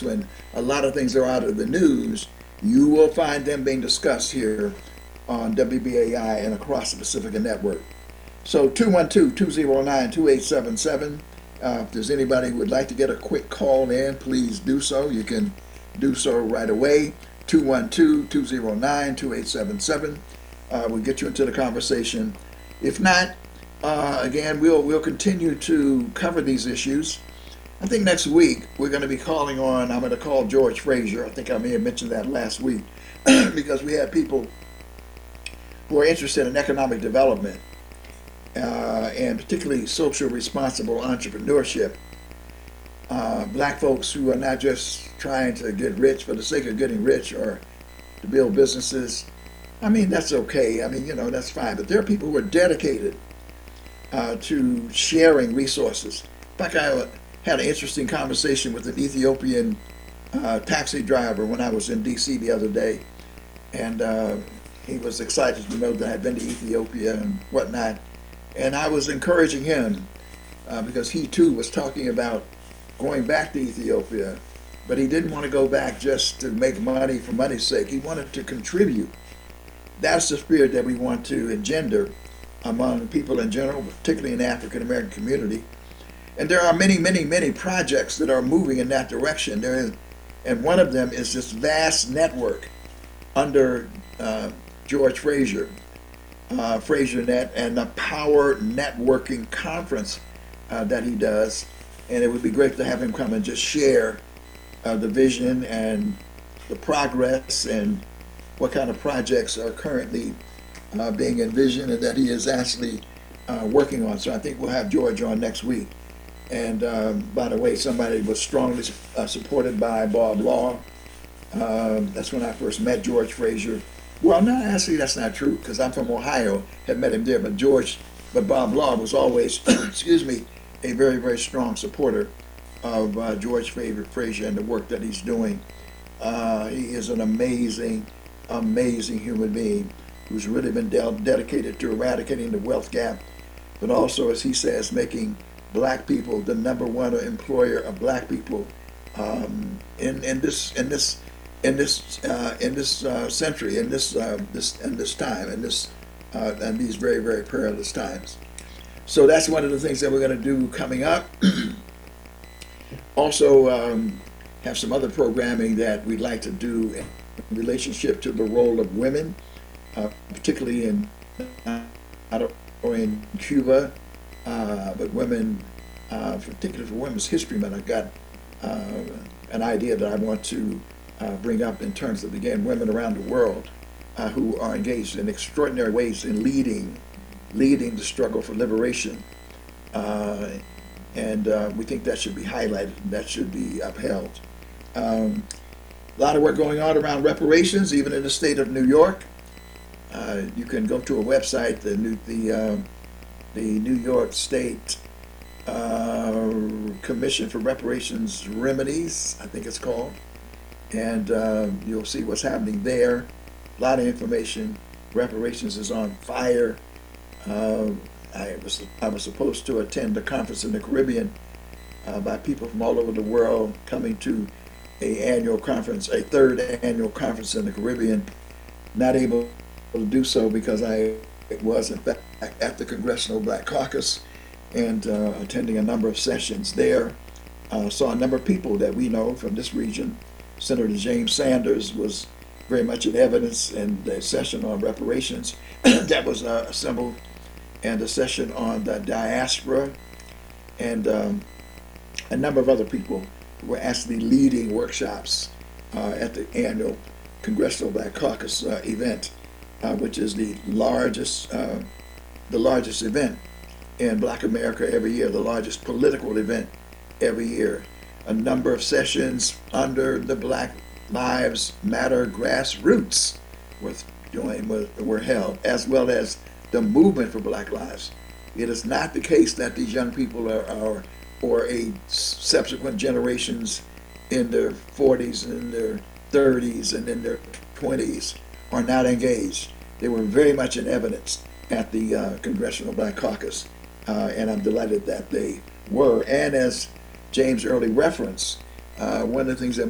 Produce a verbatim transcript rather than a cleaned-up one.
times when a lot of things are out of the news, you will find them being discussed here on W B A I and across the Pacifica Network. So two one two, two zero nine, two eight seven seven. Uh, if there's anybody who would like to get a quick call in, please do so. You can do so right away. two one two, two zero nine, two eight seven seven. Uh, we'll get you into the conversation. If not, uh, again, we'll we'll continue to cover these issues. I think next week we're going to be calling on, I'm going to call George Fraser. I think I may have mentioned that last week because we had people who are interested in economic development uh, and particularly social responsible entrepreneurship. Uh, black folks who are not just trying to get rich for the sake of getting rich or to build businesses. I mean, that's okay. I mean, you know, that's fine. But there are people who are dedicated uh, to sharing resources. In fact, I had an interesting conversation with an Ethiopian uh, taxi driver when I was in D C the other day. And uh, he was excited to know that I'd been to Ethiopia and whatnot. And I was encouraging him uh, because he too was talking about going back to Ethiopia, but he didn't want to go back just to make money for money's sake. He wanted to contribute. That's the spirit that we want to engender among people in general, particularly in the African American community. And there are many, many, many projects that are moving in that direction. There is, and one of them is this vast network under uh, George Fraser, uh, FraserNet, and the Power Networking Conference uh, that he does. And it would be great to have him come and just share uh, the vision and the progress and what kind of projects are currently uh, being envisioned and that he is actually uh, working on. So I think we'll have George on next week. And um, by the way, somebody was strongly uh, supported by Bob Law. Um, that's when I first met George Fraser. Well, no, actually that's not true because I'm from Ohio, had met him there. But George, but Bob Law was always, excuse me, a very, very strong supporter of uh, George Fraser and the work that he's doing. Uh, he is an amazing, amazing human being who's really been de- dedicated to eradicating the wealth gap, but also, as he says, making black people the number one employer of black people um, in in this in this in this uh, in this uh, century, in this uh, this in this time, in this uh, and these very, very perilous times. So that's one of the things that we're going to do coming up. Also, um, have some other programming that we'd like to do in relationship to the role of women, uh, particularly in uh, or in Cuba, uh, but women, uh, particularly for Women's History Month. I've got uh, an idea that I want to uh, bring up in terms of, again, women around the world uh, who are engaged in extraordinary ways in leading leading the struggle for liberation. Uh, and uh, we think that should be highlighted, and that should be upheld. Um, a lot of work going on around reparations, even in the state of New York. Uh, you can go to a website, the New, the, uh, the New York State uh, Commission for Reparations Remedies, I think it's called. And uh, you'll see what's happening there. A lot of information. Reparations is on fire. Uh, I was I was supposed to attend a conference in the Caribbean uh, by people from all over the world coming to a annual conference, a third annual conference in the Caribbean. Not able to do so because I was in fact at the Congressional Black Caucus and uh, attending a number of sessions there. Uh, saw a number of people that we know from this region. Senator James Sanders was very much in evidence in the session on reparations that was uh, assembled, and a session on the diaspora, and um, a number of other people who were actually leading workshops uh, at the annual Congressional Black Caucus uh, event, uh, which is the largest, uh, the largest event in Black America every year, the largest political event every year. A number of sessions under the Black Lives Matter grassroots was joined, were held, as well as the movement for Black Lives. It is not the case that these young people are, are or a subsequent generations in their forties and their thirties and in their twenties are not engaged. They were very much in evidence at the uh, Congressional Black Caucus, uh, and I'm delighted that they were. And as James early referenced, uh, one of the things that